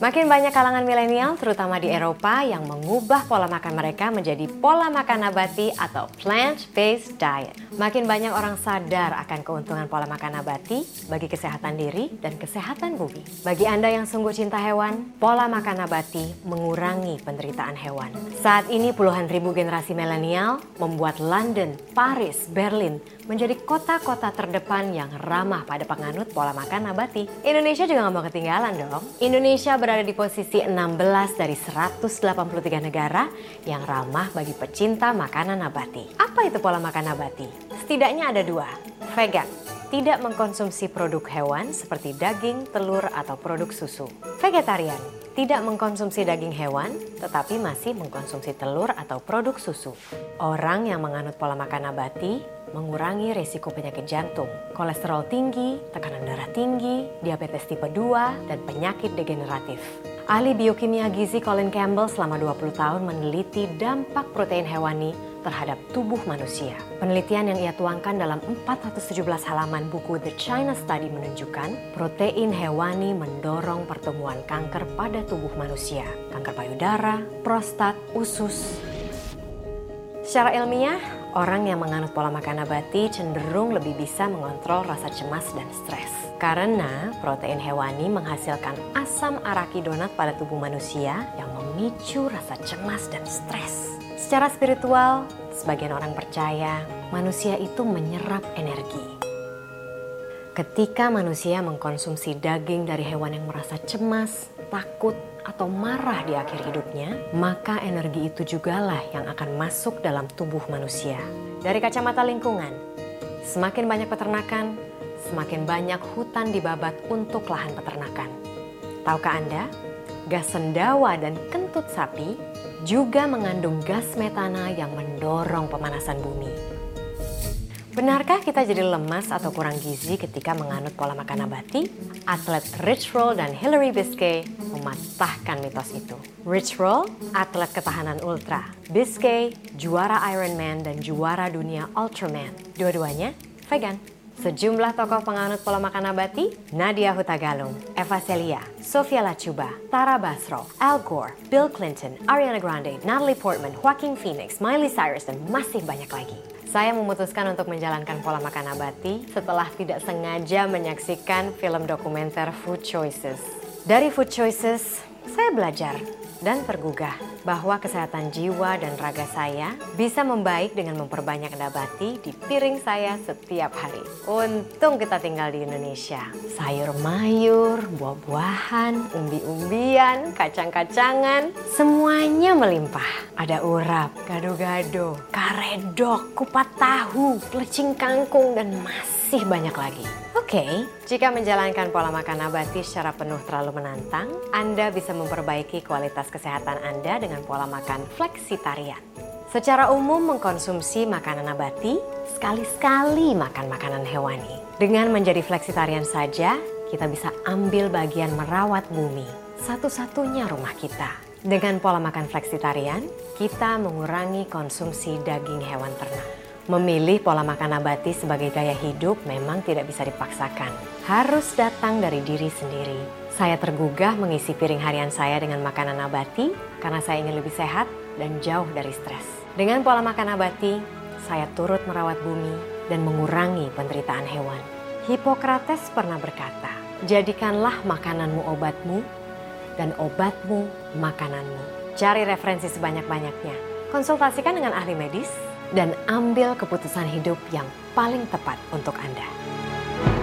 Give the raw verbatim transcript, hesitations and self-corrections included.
Makin banyak kalangan milenial, terutama di Eropa, yang mengubah pola makan mereka menjadi pola makan nabati atau plant-based diet. Makin banyak orang sadar akan keuntungan pola makan nabati bagi kesehatan diri dan kesehatan bumi. Bagi Anda yang sungguh cinta hewan, pola makan nabati mengurangi penderitaan hewan. Saat ini puluhan ribu generasi milenial membuat London, Paris, Berlin menjadi kota-kota terdepan yang ramah pada penganut pola makan nabati. Indonesia juga nggak mau ketinggalan dong. Indonesia berada di posisi enam belas dari seratus delapan puluh tiga negara yang ramah bagi pecinta makanan nabati. Apa itu pola makan nabati? Setidaknya ada dua. Vegan, tidak mengkonsumsi produk hewan seperti daging, telur, atau produk susu. Vegetarian, tidak mengkonsumsi daging hewan tetapi masih mengkonsumsi telur atau produk susu. Orang yang menganut pola makan nabati mengurangi risiko penyakit jantung, kolesterol tinggi, tekanan darah tinggi, diabetes tipe dua, dan penyakit degeneratif. Ahli biokimia gizi Colin Campbell selama dua puluh tahun meneliti dampak protein hewani terhadap tubuh manusia. Penelitian yang ia tuangkan dalam empat ratus tujuh belas halaman buku The China Study menunjukkan protein hewani mendorong pertumbuhan kanker pada tubuh manusia, kanker payudara, prostat, usus. Secara ilmiah, orang yang menganut pola makan nabati cenderung lebih bisa mengontrol rasa cemas dan stres. Karena protein hewani menghasilkan asam arakidonat pada tubuh manusia yang memicu rasa cemas dan stres. Secara spiritual, sebagian orang percaya manusia itu menyerap energi. Ketika manusia mengkonsumsi daging dari hewan yang merasa cemas, takut, atau marah di akhir hidupnya, maka energi itu jugalah yang akan masuk dalam tubuh manusia. Dari kacamata lingkungan, semakin banyak peternakan, semakin banyak hutan dibabat untuk lahan peternakan. Tahukah Anda, gas sendawa dan kentut sapi juga mengandung gas metana yang mendorong pemanasan bumi. Benarkah kita jadi lemas atau kurang gizi ketika menganut pola makan nabati? Atlet Rich Roll dan Hillary Biscay mematahkan mitos itu. Rich Roll, atlet ketahanan ultra. Biscay, juara Ironman dan juara dunia Ultraman. Dua-duanya vegan. Sejumlah tokoh penganut pola makan nabati, Nadia Hutagalung, Eva Celia, Sofia Lachuba, Tara Basro, Al Gore, Bill Clinton, Ariana Grande, Natalie Portman, Joaquin Phoenix, Miley Cyrus, dan masih banyak lagi. Saya memutuskan untuk menjalankan pola makan nabati setelah tidak sengaja menyaksikan film dokumenter Food Choices. Dari Food Choices, saya belajar dan tergugah bahwa kesehatan jiwa dan raga saya bisa membaik dengan memperbanyak nabati di piring saya setiap hari. Untung kita tinggal di Indonesia. Sayur mayur, buah-buahan, umbi-umbian, kacang-kacangan, semuanya melimpah. Ada urap, gado-gado, karedok, kupat tahu, lecing kangkung, dan masih banyak lagi. Oke, okay, jika menjalankan pola makan nabati secara penuh terlalu menantang, Anda bisa memperbaiki kualitas kesehatan Anda dengan pola makan fleksitarian. Secara umum mengkonsumsi makanan nabati, sekali-sekali makan makanan hewani. Dengan menjadi fleksitarian saja, kita bisa ambil bagian merawat bumi, satu-satunya rumah kita. Dengan pola makan fleksitarian, kita mengurangi konsumsi daging hewan ternak. Memilih pola makan nabati sebagai gaya hidup memang tidak bisa dipaksakan. Harus datang dari diri sendiri. Saya tergugah mengisi piring harian saya dengan makanan nabati karena saya ingin lebih sehat dan jauh dari stres. Dengan pola makan nabati, saya turut merawat bumi dan mengurangi penderitaan hewan. Hippocrates pernah berkata, jadikanlah makananmu obatmu dan obatmu makananmu. Cari referensi sebanyak-banyaknya. Konsultasikan dengan ahli medis dan ambil keputusan hidup yang paling tepat untuk Anda.